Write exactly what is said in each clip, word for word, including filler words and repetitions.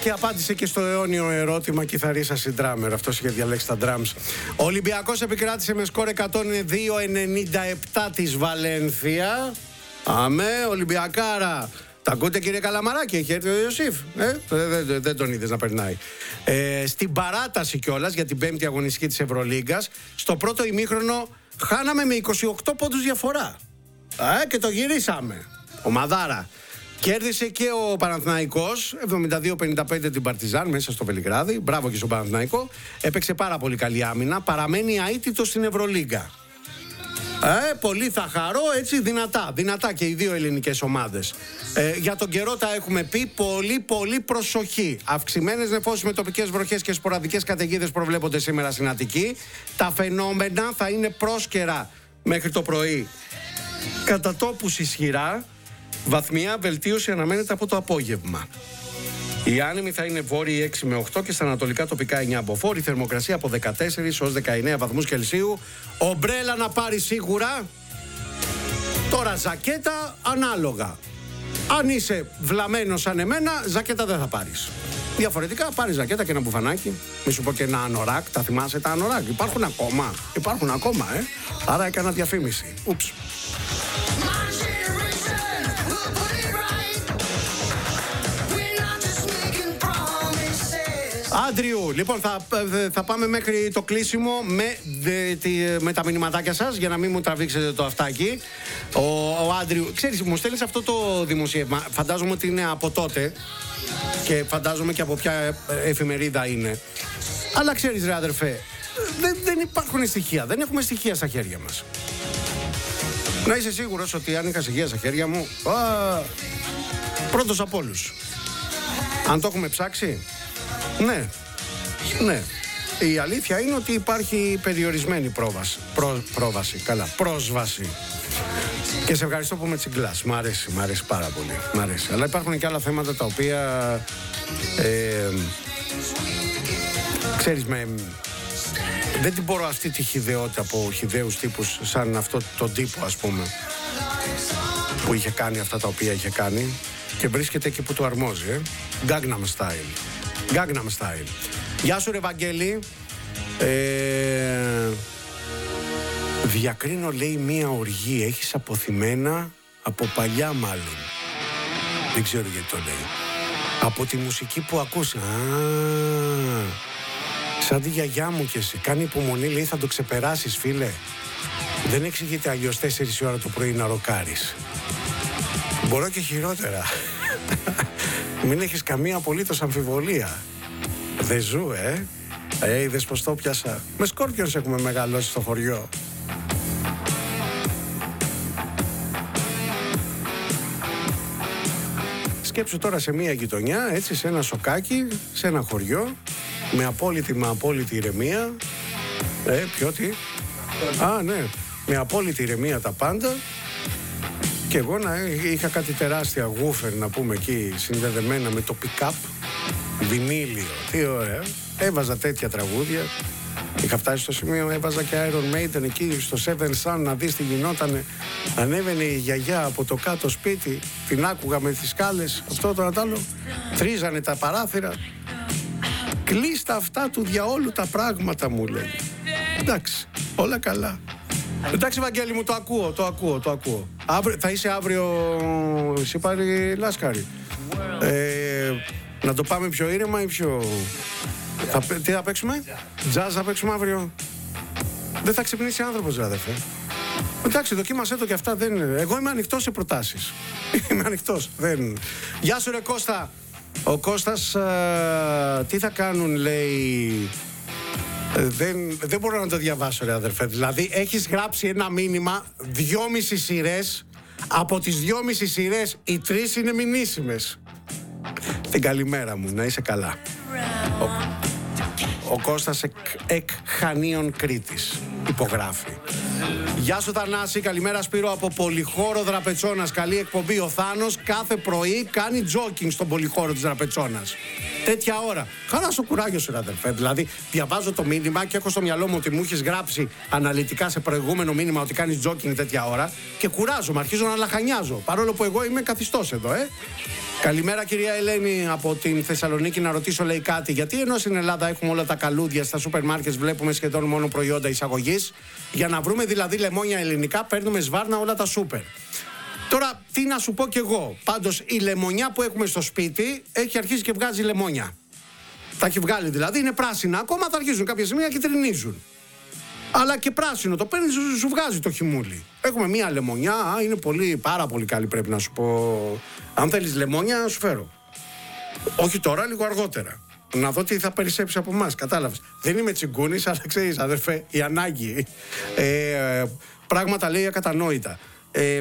Και απάντησε και στο αιώνιο ερώτημα κιθαρίστας ή ντράμερ. Αυτός είχε διαλέξει τα drums. Ο Ολυμπιακός επικράτησε με σκορ εκατόν δύο ενενήντα επτά της Βαλένθια. Αμέ, Ολυμπιακάρα. Τα ακούτε, κύριε Καλαμαράκη, έχει έρθει ο Ιωσήφ. Ε? Δεν, δεν, δεν τον είδες να περνάει. Ε, στην παράταση κιόλας για την πέμπτη αγωνιστική της Ευρωλίγκας, στο πρώτο ημίχρονο χάναμε με είκοσι οκτώ πόντους διαφορά. Ε, και το γυρίσαμε. Ομαδάρα. Κέρδισε και ο Παναθηναϊκός εβδομήντα δύο πενήντα πέντε την Παρτιζάν μέσα στο Βελιγράδι. Μπράβο και στον Παναθηναϊκό. Έπαιξε πάρα πολύ καλή άμυνα. Παραμένει αίτητος στην Ευρωλίγκα. Ε, πολύ θα χαρώ, έτσι δυνατά. Δυνατά και οι δύο ελληνικές ομάδες. Ε, για τον καιρό τα έχουμε πει. Πολύ πολύ προσοχή. Αυξημένες νεφώσεις με τοπικές βροχές και σποραδικές καταιγίδες προβλέπονται σήμερα στην Αττική. Τα φαινόμενα θα είναι πρόσκαιρα μέχρι το πρωί. Κατά τόπους ισχυρά. Βαθμιά βελτίωση αναμένεται από το απόγευμα. Οι άνεμοι θα είναι βόρειοι έξι με οκτώ και στα ανατολικά τοπικά εννιά μποφόρ. Η θερμοκρασία από δεκατέσσερα έως δεκαεννέα βαθμούς Κελσίου. Ομπρέλα να πάρει σίγουρα. Τώρα ζακέτα ανάλογα. Αν είσαι βλαμμένος σαν εμένα, ζακέτα δεν θα πάρεις. Διαφορετικά πάρεις ζακέτα και ένα μπουφανάκι. Μη σου πω και ένα ανοράκ. Τα θυμάσαι τα ανοράκ? Υπάρχουν ακόμα. Υπάρχουν ακόμα, ε. Άρα έκανα διαφήμιση. Ούψ. Άντριου, λοιπόν, θα, θα πάμε μέχρι το κλείσιμο με, δε, τη, με τα μηνυματάκια σας για να μην μου τραβήξετε το αυτάκι. Ο, ο Άντριου, ξέρεις, μου στέλνεις αυτό το δημοσίευμα. Φαντάζομαι ότι είναι από τότε και φαντάζομαι και από ποια εφημερίδα είναι. Αλλά ξέρεις, ρε αδερφέ, δεν, δεν υπάρχουν στοιχεία. Δεν έχουμε στοιχεία στα χέρια μας. Να είσαι σίγουρος ότι αν είχα στοιχεία στα χέρια μου, α, πρώτος από όλους. Αν το έχουμε ψάξει. Ναι, ναι. Η αλήθεια είναι ότι υπάρχει περιορισμένη πρόβαση. Προ, πρόβαση, καλά, πρόσβαση. Και σε ευχαριστώ που με τσιγκλάς. Μ' αρέσει, μ' αρέσει πάρα πολύ. Μ' αρέσει. Αλλά υπάρχουν και άλλα θέματα τα οποία ε, ξέρεις, με, δεν την μπορώ αυτή τη χυδαιότητα από χυδαίους τύπους σαν αυτό τον τύπο, ας πούμε, που είχε κάνει αυτά τα οποία είχε κάνει και βρίσκεται εκεί που του αρμόζει, ε. Gangnam Style. Gangnam Style. Γεια σου, ρε Βαγγέλη. Ε, διακρίνω, λέει, μία οργή. Έχεις αποθυμένα από παλιά, μάλλον. Δεν ξέρω γιατί το λέει. Από τη μουσική που ακούς. Α, σαν τη γιαγιά μου κι εσύ. Κάνει υπομονή, λέει, θα το ξεπεράσεις, φίλε. Δεν εξηγείται αλλιώς τέσσερις ώρα το πρωί να ροκάρεις. Μπορώ και χειρότερα. Μην έχεις καμία απολύτως αμφιβολία. Δεν ζου, ε. Ε, είδες πως το πιάσα. Με σκόρπιονς έχουμε μεγαλώσει στο χωριό. Σκέψου τώρα σε μια γειτονιά, έτσι, σε ένα σοκάκι, σε ένα χωριό, με απόλυτη, με απόλυτη ηρεμία. Ε, ποιο τι? Α, ναι. Με απόλυτη ηρεμία τα πάντα. Και εγώ να είχα κάτι τεράστια γούφερ, να πούμε, εκεί συνδεδεμένα με το pick-up, βινίλιο. Τι ωραία. Έβαζα τέτοια τραγούδια. Είχα φτάσει στο σημείο, έβαζα και Iron Maiden εκεί στο Seven Sun να δεις τι γινότανε. Ανέβαινε η γιαγιά από το κάτω σπίτι, την άκουγα με τις σκάλες, αυτό το άλλο. Τρίζανε τα παράθυρα. Κλείστα αυτά του διαόλου τα πράγματα, μου λέει. Εντάξει, όλα καλά. Εντάξει, Βαγγέλη μου, το ακούω, το ακούω, το ακούω. Αύριο, θα είσαι αύριο, εσύ πάρει Λάσκαρη. Ε, να το πάμε πιο ήρεμα ή πιο... Θα, τι θα παίξουμε? Τζάζ θα παίξουμε αύριο. Δεν θα ξυπνήσει άνθρωπος, αδερφέ. Εντάξει, δοκίμασέ το και αυτά. Δεν... Εγώ είμαι ανοιχτός σε προτάσεις. Είμαι ανοιχτός. Δεν... Γεια σου, ρε Κώστα. Ο Κώστας, α, τι θα κάνουν, λέει... Δεν, δεν μπορώ να το διαβάσω, ρε αδερφέ. Δηλαδή έχεις γράψει ένα μήνυμα, δυόμιση σειρές. Από τις δυόμιση σειρές οι τρεις είναι μηνύσιμες. Την καλημέρα μου, να είσαι καλά. Ο, ο Κώστας εκ, εκ Χανίων Κρήτης υπογράφει. Γεια σου Θανάση, καλημέρα Σπύρο από Πολυχώρο Δραπετσώνας. Καλή εκπομπή. Ο Θάνος κάθε πρωί κάνει τζόκινγκ στον Πολυχώρο της Δραπετσώνας. Τέτοια ώρα. Χαρά στο κουράγιο σου, αδερφέ. Δηλαδή, διαβάζω το μήνυμα και έχω στο μυαλό μου ότι μου έχεις γράψει αναλυτικά σε προηγούμενο μήνυμα ότι κάνεις τζόκινγκ τέτοια ώρα και κουράζομαι, αρχίζω να λαχανιάζω. Παρόλο που εγώ είμαι καθιστός εδώ, ε. Καλημέρα κυρία Ελένη από την Θεσσαλονίκη. Να ρωτήσω, λέει, κάτι. Γιατί ενώ στην Ελλάδα έχουμε όλα τα καλούδια, στα σούπερ μάρκετ βλέπουμε σχεδόν μόνο προϊόντα εισαγωγής, για να βρούμε δηλαδή λεμόνια ελληνικά παίρνουμε σβάρνα όλα τα σούπερ. Τώρα τι να σου πω κι εγώ. Πάντως η λεμονιά που έχουμε στο σπίτι έχει αρχίσει και βγάζει λεμόνια. Τα έχει βγάλει δηλαδή, είναι πράσινα. Ακόμα θα αρχίσουν κάποια σημεία και τρινίζουν. Αλλά και πράσινο το παίρνει, σου, σου βγάζει το χυμούλι. Έχουμε μία λεμονιά, είναι πολύ, πάρα πολύ καλή, πρέπει να σου πω. Αν θέλεις λεμόνια, να σου φέρω. Όχι τώρα, λίγο αργότερα. Να δω τι θα περισσέψει από εμάς, κατάλαβες. Δεν είμαι τσιγκούνης, αλλά ξέρεις, αδερφέ, η ανάγκη. Ε, πράγματα λέει ακατανόητα. Ε, ε,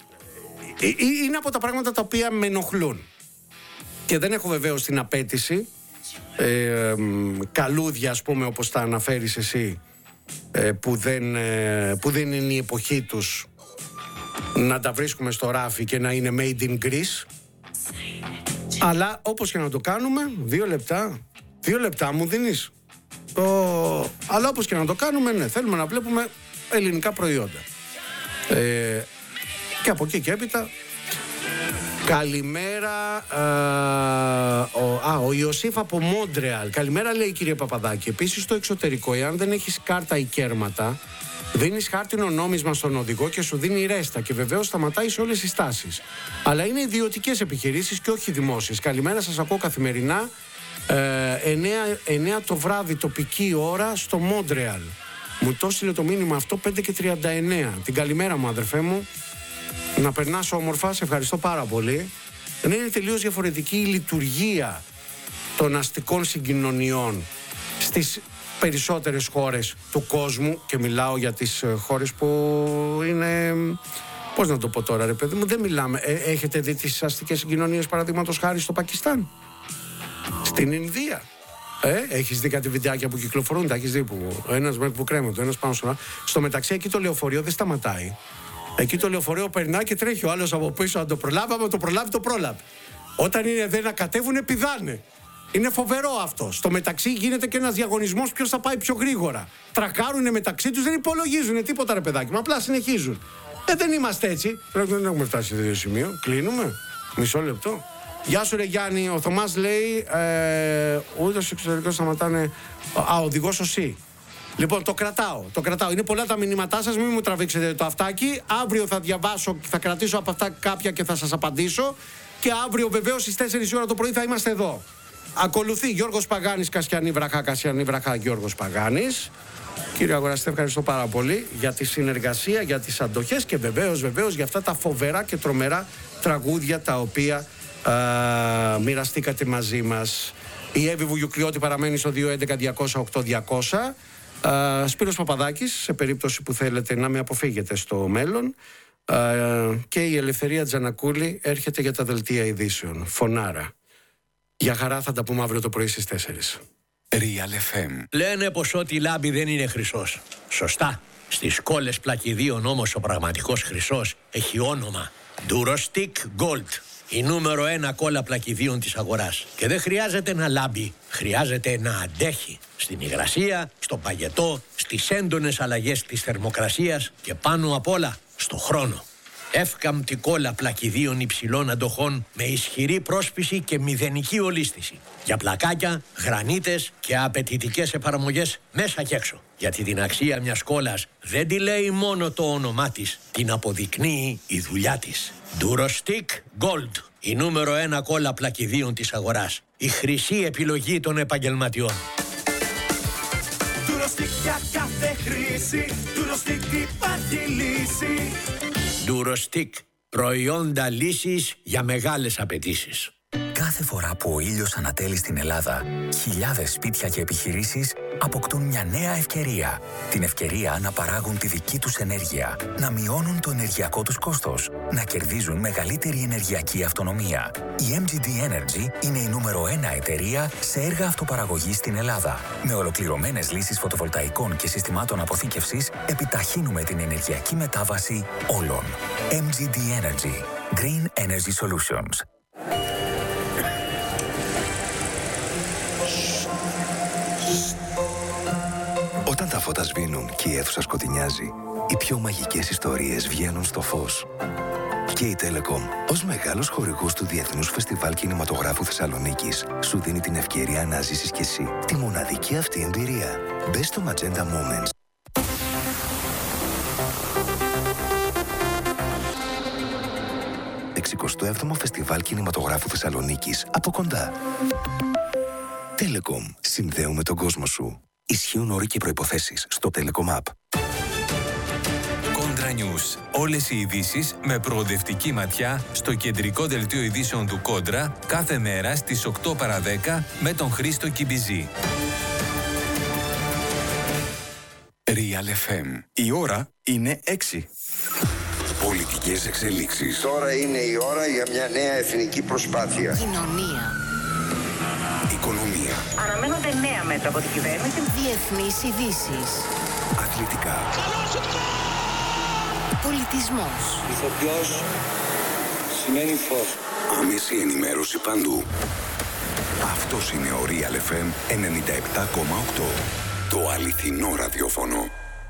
είναι από τα πράγματα τα οποία με ενοχλούν. Και δεν έχω βεβαίως την απέτηση. Ε, καλούδια, ας πούμε, όπως τα αναφέρεις εσύ, Που δεν, που δεν είναι η εποχή τους, να τα βρίσκουμε στο ράφι και να είναι made in Greece. Αλλά όπως και να το κάνουμε, δύο λεπτά δύο λεπτά μου δίνεις το... Αλλά όπως και να το κάνουμε, ναι, θέλουμε να βλέπουμε ελληνικά προϊόντα. ε, Και από εκεί και έπειτα. Καλημέρα. Α, ο, α, ο Ιωσήφ από Μόντρεαλ. Καλημέρα, λέει η κυρία Παπαδάκη. Επίσης στο εξωτερικό, εάν δεν έχεις κάρτα ή κέρματα, δίνεις χάρτινο νόμισμα στον οδηγό και σου δίνει ρέστα. Και βεβαίως σταματάει σε όλες τις στάσεις. Αλλά είναι ιδιωτικές επιχειρήσεις και όχι δημόσιες. Καλημέρα, σας ακούω καθημερινά. Ε, εννιά το βράδυ τοπική ώρα στο Μόντρεαλ. Μου το έστειλε το μήνυμα αυτό πέντε και τριάντα εννέα. Την καλημέρα μου, αδερφέ μου. Να περνάς όμορφα, σε ευχαριστώ πάρα πολύ. Είναι τελείως διαφορετική η λειτουργία των αστικών συγκοινωνιών στις περισσότερες χώρες του κόσμου, και μιλάω για τις χώρες που είναι... Πώς να το πω τώρα, ρε παιδί μου, δεν μιλάμε. Ε, έχετε δει τις αστικές συγκοινωνίες, παραδείγματος χάρη, στο Πακιστάν, στην Ινδία? Ε, έχεις δει κάτι βιντεάκια που κυκλοφορούν? Τα έχεις δει που ένας που κρέμεται, ένας πάνω στον άλλο? Στο μεταξύ, εκεί το λεωφορείο δεν σταματάει. Εκεί το λεωφορείο περνάει και τρέχει ο άλλος από πίσω να το προλάβει. Αν το προλάβει, το πρόλαβε. Όταν είναι δεν να κατέβουνε, πηδάνε. Είναι φοβερό αυτό. Στο μεταξύ γίνεται και ένας διαγωνισμός ποιος θα πάει πιο γρήγορα. Τρακάρουνε μεταξύ τους, δεν υπολογίζουν τίποτα, ρε παιδάκι. Μα απλά συνεχίζουν. Ε, δεν είμαστε έτσι. Πρέπει να έχουμε φτάσει σε δύο σημείο. Κλείνουμε. Μισό λεπτό. Γεια σου, ρε Γιάννη. Ο Θωμάς λέει ε, ούτε στο εξωτερικό σταματάνε. Α, οδηγός ο ΣΥ. Λοιπόν, το κρατάω, το κρατάω. Είναι πολλά τα μηνύματά σας, μην μου τραβήξετε το αυτάκι. Αύριο θα διαβάσω, θα κρατήσω από αυτά κάποια και θα σας απαντήσω. Και αύριο βεβαίως στις τέσσερις η ώρα το πρωί θα είμαστε εδώ. Ακολουθεί Γιώργος Παγάνης, Κασιανή Βραχά, Κασιανή Βραχά, Γιώργος Παγάνης. Κύριε αγοραστέ, ευχαριστώ πάρα πολύ για τη συνεργασία, για τις αντοχές και βεβαίως, βεβαίως για αυτά τα φοβερά και τρομερά τραγούδια τα οποία α, μοιραστήκατε μαζί μας. Η Εύη Βουγιουκλιώτη παραμένει στο δύο έντεκα διακόσια οκτώ διακόσια. Uh, Σπύρος Παπαδάκης, σε περίπτωση που θέλετε να με αποφύγετε στο μέλλον. Uh, και η Ελευθερία Τζανακούλη έρχεται για τα δελτία ειδήσεων. Φωνάρα. Για χαρά, θα τα πούμε αύριο το πρωί στις τέσσερις. Real εφ εμ. Λένε πως ό,τι λάμπει δεν είναι χρυσός. Σωστά. Στις κόλλες πλακιδίων όμως ο πραγματικός χρυσός έχει όνομα Durostick Gold. Η νούμερο ένα κόλλα πλακιδίων της αγοράς. Και δεν χρειάζεται να λάμπει, χρειάζεται να αντέχει. Στην υγρασία, στο παγετό, στις έντονες αλλαγές της θερμοκρασίας και πάνω απ' όλα στο χρόνο. Εύκαμπτη κόλλα πλακιδίων υψηλών αντοχών με ισχυρή πρόσπιση και μηδενική ολίσθηση. Για πλακάκια, γρανίτες και απαιτητικές εφαρμογές μέσα και έξω. Γιατί την αξία μιας κόλλας δεν τη λέει μόνο το όνομά της, την αποδεικνύει η δουλειά της. Durostick Gold, η νούμερο ένα κόλλα πλακιδίων της αγοράς. Η χρυσή επιλογή των επαγγελματιών. Durostick για κάθε χρήση, Durostick υπάρχει λύση. Durostick, προϊόντα λύσης για μεγάλες απαιτήσεις. Κάθε φορά που ο ήλιος ανατέλει στην Ελλάδα, χιλιάδες σπίτια και επιχειρήσεις αποκτούν μια νέα ευκαιρία. Την ευκαιρία να παράγουν τη δική τους ενέργεια, να μειώνουν το ενεργειακό τους κόστος, να κερδίζουν μεγαλύτερη ενεργειακή αυτονομία. Η εμ τζι ντι Energy είναι η νούμερο ένα εταιρεία σε έργα αυτοπαραγωγής στην Ελλάδα. Με ολοκληρωμένες λύσεις φωτοβολταϊκών και συστημάτων αποθήκευσης, επιταχύνουμε την ενεργειακή μετάβαση όλων. εμ τζι ντι Energy. Green Energy Solutions. Όταν τα φώτα σβήνουν και η αίθουσα σκοτεινιάζει, οι πιο μαγικές ιστορίες βγαίνουν στο φως. Και η Telecom, ως μεγάλος χορηγός του Διεθνούς Φεστιβάλ Κινηματογράφου Θεσσαλονίκης, σου δίνει την ευκαιρία να ζήσεις κι εσύ τη μοναδική αυτή εμπειρία. Μπες στο Magenta Moments. εξηκοστό έβδομο Φεστιβάλ Κινηματογράφου Θεσσαλονίκης από κοντά. Telecom. Συνδέουμε τον κόσμο σου. Ισχύουν όροι και προϋποθέσεις στο Telecom App. Κόντρα News. Όλες οι ειδήσεις με προοδευτική ματιά στο κεντρικό δελτίο ειδήσεων του Κόντρα κάθε μέρα στις οκτώ παρά δέκα με τον Χρήστο Κιμπιζή. Real εφ εμ. Η ώρα είναι έξι. Πολιτικές εξελίξεις. Τώρα είναι η ώρα για μια νέα εθνική προσπάθεια. Κοινωνία. Οικονομία. Αναμένονται νέα μέτρα από την κυβέρνηση. Διεθνείς ειδήσεις. Αθλητικά. Πολιτισμός. Ηθοποιός σημαίνει φως. Άμεση ενημέρωση παντού. Αυτός είναι ο Real εφ εμ ενενήντα επτά κόμμα οκτώ. Το αληθινό ραδιόφωνο.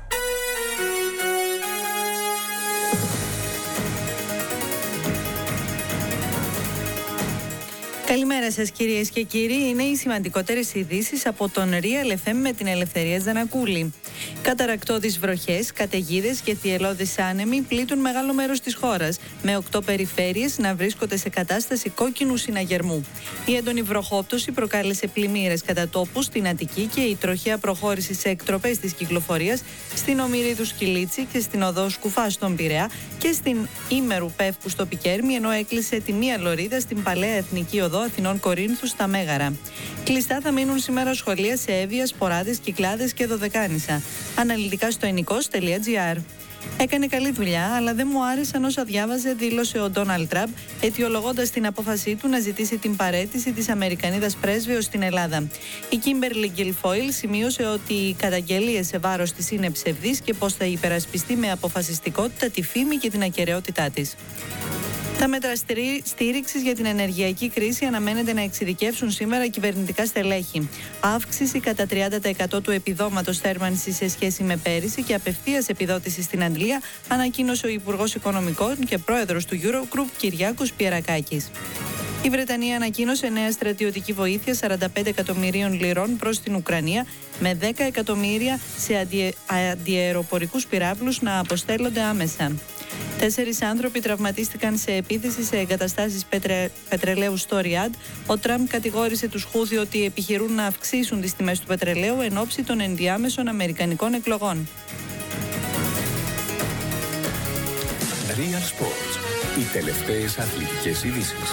Καλημέρα σας κυρίες και κύριοι, είναι οι σημαντικότερες ειδήσεις από τον Real εφ εμ με την Ελευθερία Ζανακούλη. Καταρρακτώδεις βροχές, καταιγίδες και θυελλώδεις άνεμοι πλήττουν μεγάλο μέρος της χώρας, με οκτώ περιφέρειες να βρίσκονται σε κατάσταση κόκκινου συναγερμού. Η έντονη βροχόπτωση προκάλεσε πλημμύρες κατά τόπου στην Αττική και η τροχαία προχώρησε σε εκτροπές της κυκλοφορίας στην Ομηρίδου Σκυλίτσι και στην οδό Σκουφά στον Πειραιά και στην Ήμερου Πεύκου στο Πικέρμι, ενώ έκλεισε τη μία λωρίδα στην παλαιά Εθνική Οδό Αθηνών Κορίνθου στα Μέγαρα. Κλειστά θα μείνουν σήμερα σχολεία σε Εύβοια, Σποράδες, Κυκλάδες και Δωδεκάνησα. Αναλυτικά στο ενικός τελεία τζι άρ. Έκανε καλή δουλειά, αλλά δεν μου άρεσαν όσα διάβαζε, δήλωσε ο Ντόναλντ Τραμπ, αιτιολογώντας την απόφασή του να ζητήσει την παραίτηση της Αμερικανίδας πρέσβεως στην Ελλάδα. Η Κίμπερλι Γκιλφόιλ σημείωσε ότι οι καταγγελίες σε βάρος της είναι ψευδείς και πως θα υπερασπιστεί με αποφασιστικότητα τη φήμη και την ακεραιότητά της. Τα μέτρα στήριξης για την ενεργειακή κρίση αναμένεται να εξειδικεύσουν σήμερα κυβερνητικά στελέχη. Αύξηση κατά τριάντα τοις εκατό του επιδόματος θέρμανσης σε σχέση με πέρυσι και απευθείας επιδότηση στην Αντλία, ανακοίνωσε ο Υπουργός Οικονομικών και Πρόεδρος του Eurogroup Κυριάκος Πιερακάκης. Η Βρετανία ανακοίνωσε νέα στρατιωτική βοήθεια σαράντα πέντε εκατομμυρίων λιρών προς την Ουκρανία, με δέκα εκατομμύρια σε αντι... αντιαεροπορικούς πυράβλους να αποστέλλονται άμεσα. Τέσσερις άνθρωποι τραυματίστηκαν σε επίθεση σε εγκαταστάσεις πετρε... πετρελαίου στο Ριάντ. Ο Τραμπ κατηγόρησε τους Χούθι ότι επιχειρούν να αυξήσουν τις τιμές του πετρελαίου εν ώψη των ενδιάμεσων αμερικανικών εκλογών. Real Sports. Οι τελευταίες αθλητικές ειδήσεις.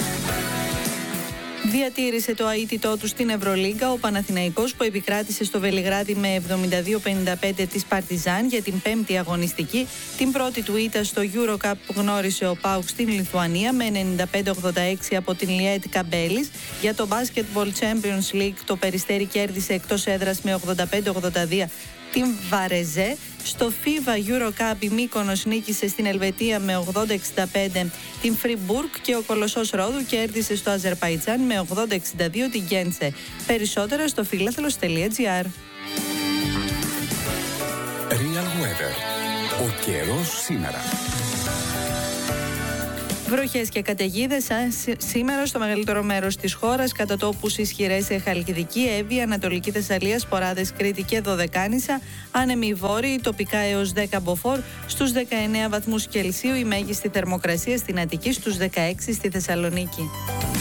Διατήρησε το αίτητό του στην Ευρωλίγκα ο Παναθηναϊκός, που επικράτησε στο Βελιγράδι με εβδομήντα δύο πενήντα πέντε της Παρτιζάν για την πέμπτη αγωνιστική, την πρώτη του ήττα στο EuroCup που γνώρισε ο ΠΑΟΚ στην Λιθουανία με ενενήντα πέντε ογδόντα έξι από την Λιέτ Καμπέλης. Για το Basketball Champions League το Περιστέρι κέρδισε εκτός έδρας με ογδόντα πέντε ογδόντα δύο την Βαρεζέ. Στο φίβα EuroCup η Μύκονος νίκησε στην Ελβετία με ογδόντα εξήντα πέντε την Φριμπουργκ και ο Κολοσσός Ρόδου κέρδισε στο Αζερπαϊτζάν με ογδόντα εξήντα δύο την Γκέντσε. Περισσότερα στο φίλαθλος τελεία τζι άρ. Real Weather. Ο καιρός σήμερα. Βροχές και καταιγίδες σήμερα στο μεγαλύτερο μέρος της χώρας, κατά τόπους ισχυρές σε Χαλκιδική, Εύβοια, Ανατολική Θεσσαλία, Σποράδες, Κρήτη και Δωδεκάνησα, άνεμοι βόρειοι, τοπικά έως δέκα μποφόρ, στους δεκαεννέα βαθμούς Κελσίου η μέγιστη θερμοκρασία στην Αττική, στους δεκαέξι στη Θεσσαλονίκη.